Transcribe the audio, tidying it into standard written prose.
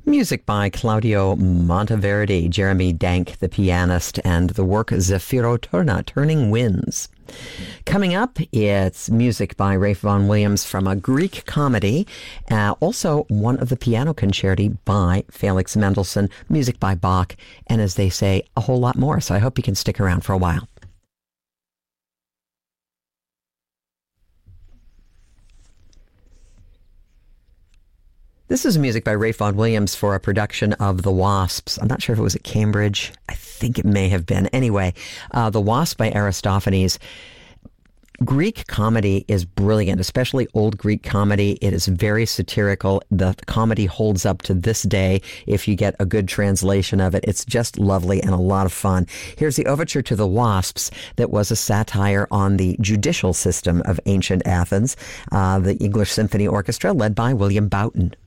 Music by Claudio Monteverdi, Jeremy Dank, the pianist, and the work Zefiro Turna, Turning Winds. Coming up, it's music by Ralph Vaughan Williams from a Greek comedy, also one of the piano concerti by Felix Mendelssohn, music by Bach, and as they say, a whole lot more. So I hope you can stick around for a while. This is music by Ralph Vaughan Williams for a production of The Wasps. I'm not sure if it was at Cambridge. I think it may have been. Anyway, The Wasp by Aristophanes. Greek comedy is brilliant, especially old Greek comedy. It is very satirical. The comedy holds up to this day if you get a good translation of it. It's just lovely and a lot of fun. Here's the overture to The Wasps that was a satire on the judicial system of ancient Athens. The English Symphony Orchestra led by William Boughton.